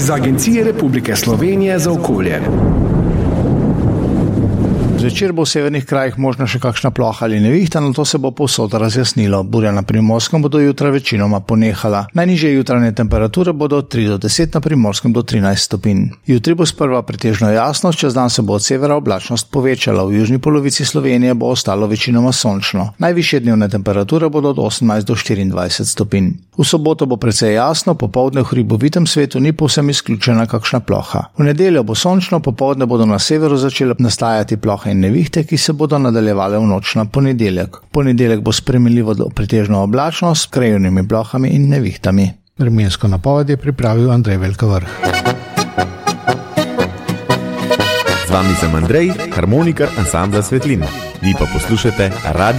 iz Agencije Republike Slovenije za okolje. Zvečer bo v severnih krajih možno še kakšna ploha ali nevihta, nato se bo povsod razjasnilo. Burja na Primorskem bo do jutra večinoma ponehala. Najnižje jutranje temperature bodo od 3 do 10, na Primorskem do 13 stopinj. Jutri bo sprva pretežno jasno, čez dan se bo od severa oblačnost povečala. V južni polovici Slovenije bo ostalo večinoma sončno. Najvišje dnevne temperature bodo od 18 do 24 stopinj. V soboto bo precej jasno, popoldne v hribovitem svetu ni povsem izključena kakšna ploha. V nedeljo bo sončno, popoldne bodo na severu začele nastajati plohe in nevihte, ki se bodo nadaljevale v noč na ponedeljek. Ponedeljek bo spremenljivo do pretežno oblačno s krajevnimi plohami in nevihtami. Vremensko napoved je pripravil Andrej Velkavrh. Z vami sem Andrej, harmonikar ansambla Svetlin. Vi pa poslušate Radio